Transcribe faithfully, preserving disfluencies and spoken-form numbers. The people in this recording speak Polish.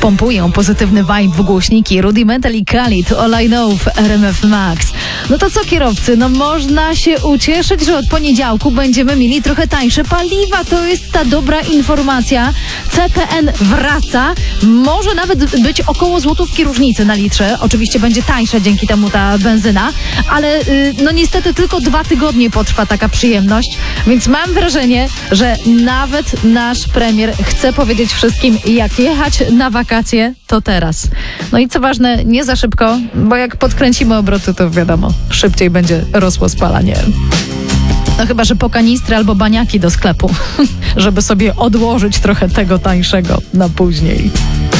Pompują pozytywny vibe w głośniki. Rudimental i Khalid, All I Know w R M F Max. No to co, kierowcy? No można się ucieszyć, że od poniedziałku będziemy mieli trochę tańsze paliwa. To jest ta dobra informacja. C P N wraca. Może nawet być około złotówki różnicy na litrze. Oczywiście będzie tańsza dzięki temu ta benzyna, ale yy, no niestety tylko dwa tygodnie potrwa taka przyjemność, więc mam wrażenie, że nawet nasz premier chce powiedzieć wszystkim, jak jechać na wakacje, to teraz. No i co ważne, nie za szybko, bo jak podkręcimy obroty, to wiadomo, szybciej będzie rosło spalanie. No chyba, że po kanistry albo baniaki do sklepu, żeby sobie odłożyć trochę tego tańszego na później.